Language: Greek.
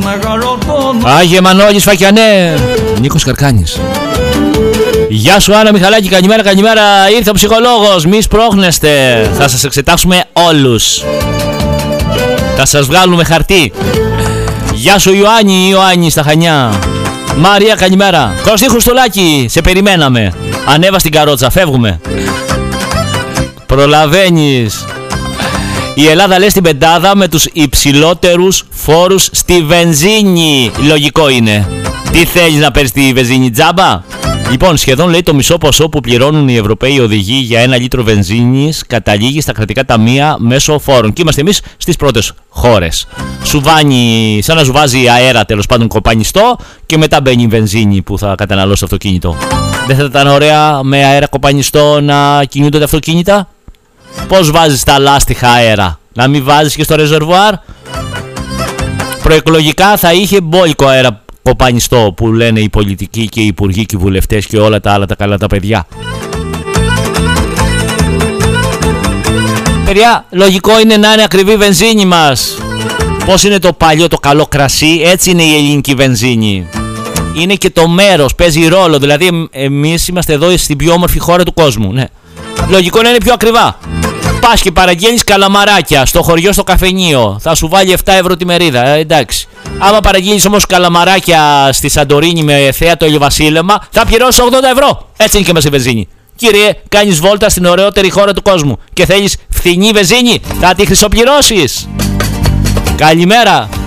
Άγιε Μανώλης Φακιανέ. Νίκος Καρκάνης. Γεια σου Άννα Μιχαλάκη, καλημέρα, καλημέρα. Ήρθε ο ψυχολόγος, μη σπρώχνεστε. Θα σας εξετάσουμε όλους. Θα σας βγάλουμε χαρτί. Γεια σου Ιωάννη στα Χανιά. Μαρία καλημέρα. Κωστή Χριστολάκη, σε περιμέναμε. Ανέβα στην καρότσα, φεύγουμε. Προλαβαίνεις. Η Ελλάδα λέει στην πεντάδα με τους υψηλότερους φόρους στη βενζίνη. Λογικό είναι. Τι θέλεις να παίρνεις τη βενζίνη τζάμπα? Λοιπόν, σχεδόν λέει το μισό ποσό που πληρώνουν οι Ευρωπαίοι οδηγοί για 1 λίτρο βενζίνης καταλήγει στα κρατικά ταμεία μέσω φόρων. Και είμαστε εμείς στις πρώτες χώρες. Σουβάνι, σαν να σου βάζει αέρα τέλος πάντων κοπανιστό και μετά μπαίνει η βενζίνη που θα καταναλώσει το αυτοκίνητο. Δεν θα ήταν ωραία με αέρα κοπανιστό να κινούνται τα αυτοκίνητα? Πώς βάζεις τα λάστιχα αέρα? Να μην βάζεις και στο ρεζερβουάρ? Προεκλογικά θα είχε μπόλικο αέρα κοπανιστό που λένε οι πολιτικοί και οι υπουργοί και οι βουλευτές και όλα τα άλλα τα καλά τα παιδιά. Παιδιά, λογικό είναι να είναι ακριβή βενζίνη μας. Πώς είναι το παλιό το καλό κρασί, έτσι είναι η ελληνική βενζίνη. Είναι και το μέρος, παίζει ρόλο. Δηλαδή εμείς είμαστε εδώ στην πιο όμορφη χώρα του κόσμου, ναι. Λογικό να είναι πιο ακριβά. Πας και παραγγέλνεις καλαμαράκια στο χωριό στο καφενείο, θα σου βάλει 7 ευρώ τη μερίδα, εντάξει. Άμα παραγγείλεις όμως καλαμαράκια στη Σαντορίνη με θέα το ηλιοβασίλεμα, θα πληρώσεις 80 ευρώ. Έτσι είναι και με στη βενζίνη. Κύριε, κάνεις βόλτα στην ωραιότερη χώρα του κόσμου και θέλεις φθηνή βενζίνη, θα τη χρυσοπληρώσεις. Καλημέρα.